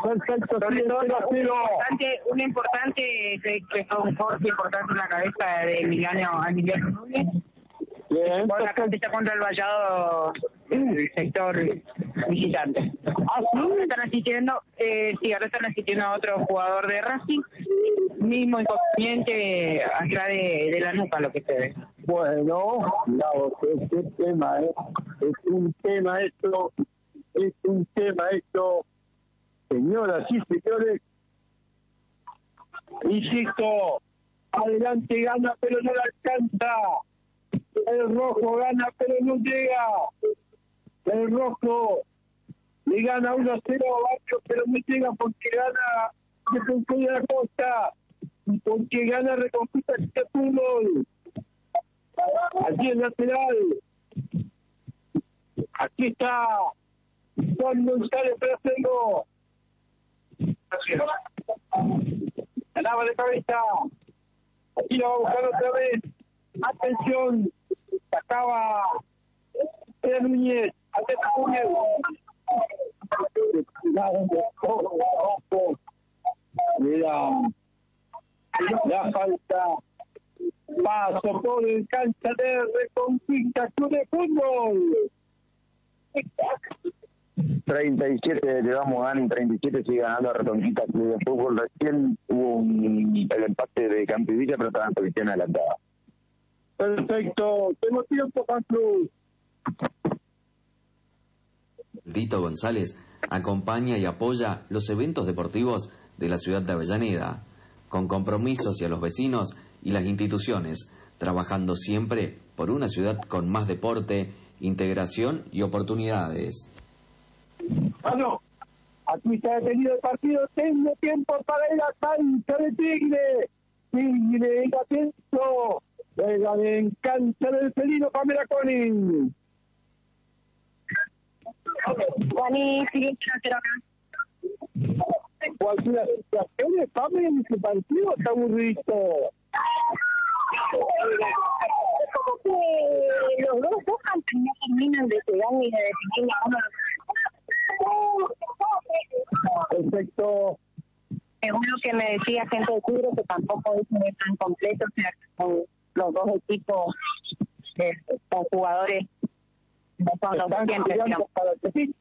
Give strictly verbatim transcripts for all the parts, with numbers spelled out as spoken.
Perfecto, sobre sí, todo cero a un cero. importante, un importante que, que fue un corte importante en la cabeza de Emiliano, Emiliano Núñez. Bien, Por la cancha contra el Vallado, el sector visitante. ¿Ah, sí? Ahora están asistiendo, eh, sí, ahora están asistiendo a otro jugador de Racing, mismo inconveniente atrás de, de la nuca, lo que se ve. Bueno, claro, este tema, ¿eh? Es un tema esto, es un tema esto, señoras y señores. Insisto, adelante gana, pero no la alcanza. El rojo gana, pero no llega. El rojo le gana uno a cero a Barrio, pero no llega porque gana Defensor de la Costa y porque gana Reconquista de Fútbol. Aquí el lateral. Aquí está Juan González Placero. Ganaba de cabeza. Aquí lo va a buscar otra vez. Atención. Sacaba Pedro Núñez. Atenta Núñez. Mira. La falta. Paso por el cancha de Reconquista Club de Fútbol. treinta y siete le damos Dani, treinta y siete sigue ganando a Reconquista Club de Fútbol. Recién hubo un, el empate de Campo y Villa, pero estaban por victoria adelantada. Perfecto, tengo tiempo, Juan Cruz. Dito González acompaña y apoya los eventos deportivos de la ciudad de Avellaneda, con compromiso hacia los vecinos y las instituciones, trabajando siempre por una ciudad con más deporte, integración y oportunidades. Bueno, aquí está detenido el partido, tengo tiempo para ir a cancha de Tigre. Tigre, el atento, juega en cancha del felino Pamela Conin. Dani, sigue cero acá. Cualquiera situaciones, Pamela, en este partido está aburrido. Como que los dos buscan que no terminan de pegar ni de definir ninguno de los. Perfecto. Según lo que me decía gente de Tigre, que tampoco es muy tan completo, o sea, con los dos equipos eh, con jugadores no son los dos siempre, digamos. Sí.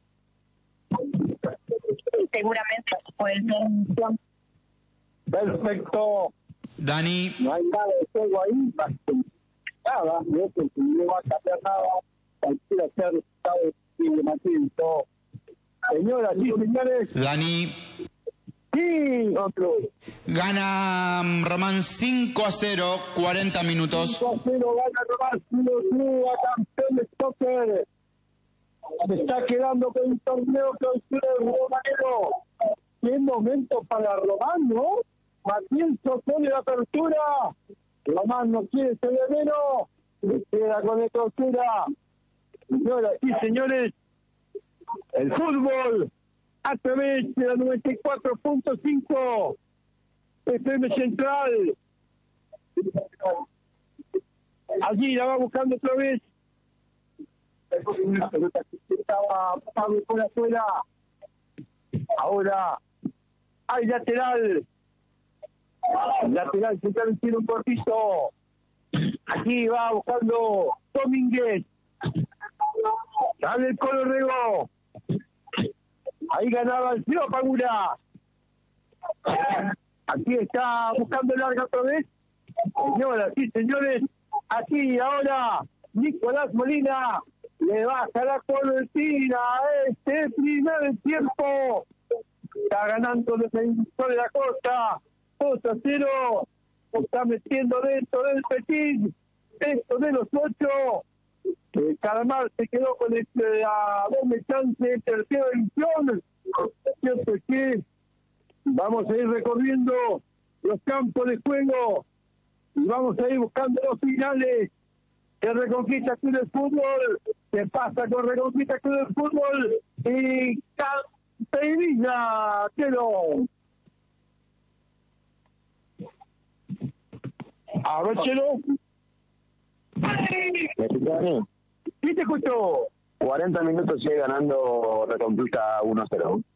Seguramente puede ser un. Perfecto. Dani. No hay nada de juego ahí, más que nada, no es que no va a cambiar nada, cualquiera sea resultado de Martín. Señoras y señores. Dani. Sí, otro. Gana um, Román cinco a cero, cuarenta minutos. cinco a cero gana Román, Club campeón de soccer. Se está quedando con un torneo clausura del romanero. Qué momento para Román, ¿no? Martín sostene la apertura. Román no quiere ser de menos. Se queda con la clausura. Señoras y señores, el fútbol a través de la noventa y cuatro punto cinco F M Central. Allí la va buscando otra vez. Estaba Pablo por afuera. Ahora hay lateral. Lateral central tiene un cortito. Aquí va buscando Domínguez. Dale el Colo Rego. Ahí ganaba el Ciro Pagura. Aquí está buscando larga otra vez. Señoras y señores, aquí ahora Nicolás Molina le baja la cortina a este primer tiempo. Está ganando el defensor de la Costa. dos a cero. Está metiendo dentro del Petit. Dentro de los ocho. Eh, Calamar se quedó con este, la doble chance de tercera división. Es cierto que vamos a ir recorriendo los campos de juego y vamos a ir buscando los finales de Reconquista Club de Fútbol. ¿Qué pasa con Reconquista Club de Fútbol y Campevilla? Chelo. A ver, Chelo. ¿Qué te escuchó? cuarenta minutos sigue ganando Reconquista uno a cero.